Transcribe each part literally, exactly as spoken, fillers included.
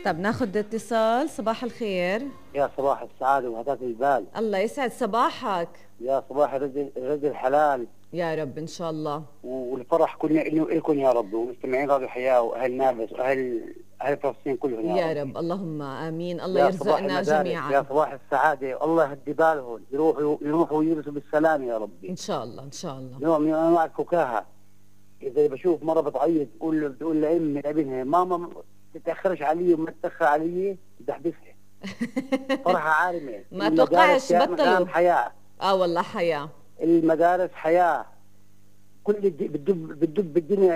طب ناخد اتصال. صباح الخير. يا صباح السعادة وهداة البال. الله يسعد صباحك. يا صباح رزق رزق الحلال يا رب ان شاء الله. والفرح كلنا لكم يا رب، ومستمعين راديو حياة واهل نابلس واهل اهل فلسطين كلهم يا, يا رب. رب اللهم امين. الله يا صباح يرزقنا المدارس، جميعا. يا صباح السعادة، الله يهدي بالهم، يروحوا يروحوا ويجلسوا بالسلام يا ربي ان شاء الله ان شاء الله. نوع من انواع الفكاهة. اذا بشوف مرة بتعيط تقول بتقول لامي لابنها ماما ما تتاخرش علي وما تتاخر علي بحبسها. فرحة عارمة. ما توقعش بطلوا حياة. اه والله حياة. المدارس حياة. كل بتدب بتدب بالدنيا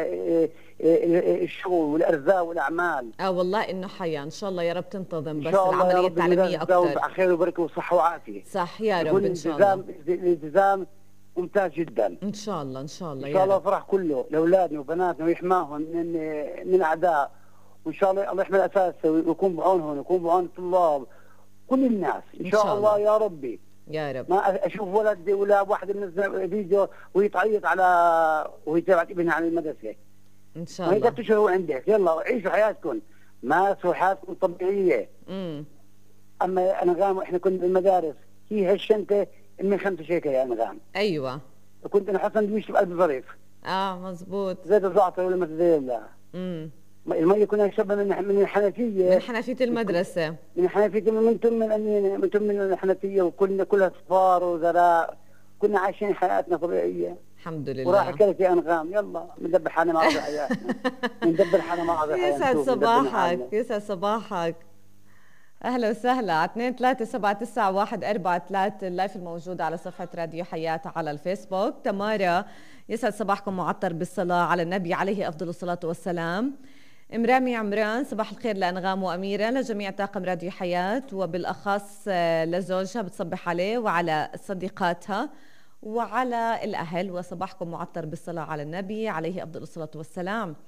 الشغل والارزاق والاعمال. اه والله انه حياة ان شاء الله يا رب تنتظم، بس العملية التعليمية اكثر. على خير وبركة وصحة وعافية. صح يا رب ان شاء الله. الالتزام ممتاز جدا. ان شاء الله ان شاء الله ان شاء الله. يا رب. فرح كله لاولادنا وبناتنا ويحماهم من من الاعداء، وان شاء الله الله يحمي الاساتذه ويكون بعونهم ويكون بعون الطلاب كل الناس ان شاء, إن شاء الله. الله يا ربي يا رب. ما اشوف ولد ولا واحد منزل فيديو وهي تعيط على وهي تبعت ابنها على المدرسه. ان شاء الله. ما يقدروا تشوفوا عندك. يلا عيشوا حياتكم، مارسوا حياتكم طبيعيه. امم اما انغام احنا كنا بالمدارس هي هالشنطه من خمسة شيكل يا انغام. ايوه. كنت انا حسن دويش بقلب ظريف. اه مزبوط. زيت الزعتر ولا ما تزيد الله. امم المية كنا نشربها من من الحنفيه. من حنفيه المدرسه. من حنفيه من تم من من تم من الحنفيه، وكنا كلها صفار وزراء. كنا عايشين حياتنا طبيعيه. الحمد لله. وراح كلت يا انغام. يلا بندبر حالنا مع حياتنا. بندبر حالنا مع حياتنا. يسعد صباحك يسعد صباحك. اهلا وسهلا على اثنين ثلاثة سبعة تسعة واحد أربعة ثلاثة. اللايف الموجود على صفحة راديو حياة على الفيسبوك. تمارا يسعد صباحكم معطر بالصلاة على النبي عليه أفضل الصلاة والسلام. امرامي عمران صباح الخير لأنغام وأميرة، لجميع طاقم راديو حياة وبالأخص لزوجها بتصبح عليه وعلى صديقاتها وعلى الأهل، وصباحكم معطر بالصلاة على النبي عليه أفضل الصلاة والسلام.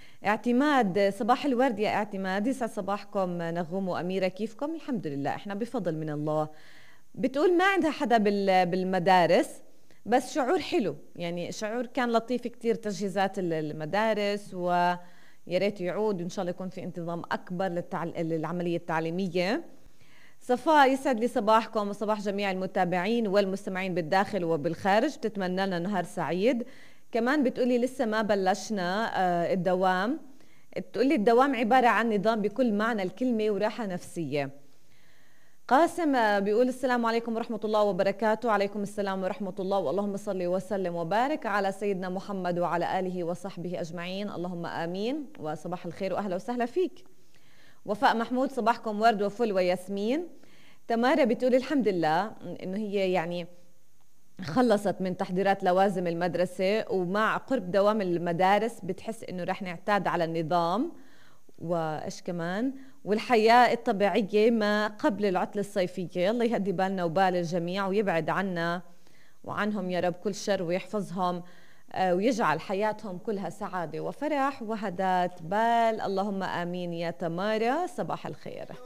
اعتماد صباح الورد يا اعتماد، يسعد صباحكم نغوم وأميرة، كيفكم؟ الحمد لله احنا بفضل من الله. بتقول ما عندها حدا بالمدارس بس شعور حلو، يعني شعور كان لطيف كتير تجهيزات المدارس، ويا ريت يعود وان شاء الله يكون في انتظام اكبر للتعل... للعملية التعليمية. صفاء يسعد لي صباحكم وصباح جميع المتابعين والمستمعين بالداخل وبالخارج، بتتمنى لنا نهار سعيد. كمان بتقولي لسه ما بلشنا الدوام، بتقولي الدوام عبارة عن نظام بكل معنى الكلمة وراحة نفسية. قاسم بيقول السلام عليكم ورحمة الله وبركاته. عليكم السلام ورحمة الله، واللهم صل وسلم وبارك على سيدنا محمد وعلى آله وصحبه أجمعين، اللهم آمين. وصباح الخير وأهلا وسهلا فيك. وفاء محمود صباحكم ورد وفل وياسمين. تمارا بتقول الحمد لله إنه هي يعني خلصت من تحضيرات لوازم المدرسة، ومع قرب دوام المدارس بتحس إنه رح نعتاد على النظام وإيش كمان والحياة الطبيعية ما قبل العطلة الصيفية. الله يهدي بالنا وبال الجميع ويبعد عنا وعنهم يا رب كل شر ويحفظهم ويجعل حياتهم كلها سعادة وفرح وهداة بال، اللهم آمين يا تمارا. صباح الخير.